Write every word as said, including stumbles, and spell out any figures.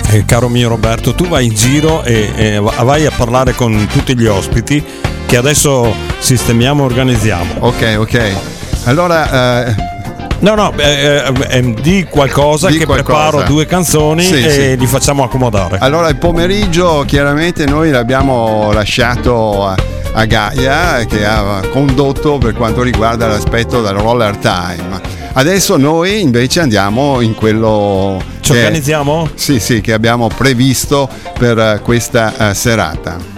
eh, caro mio Roberto, tu vai in giro e, e vai a parlare con tutti gli ospiti che adesso sistemiamo e organizziamo. Ok, ok. Allora... Eh... No, no, eh, eh, di qualcosa di che qualcosa. preparo due canzoni sì, e sì. li facciamo accomodare. Allora, il pomeriggio chiaramente noi l'abbiamo lasciato a, a Gaia, che ha condotto per quanto riguarda l'aspetto del roller time. Adesso noi invece andiamo in quello... Ci organizziamo? Sì, sì, che abbiamo previsto per questa uh, serata.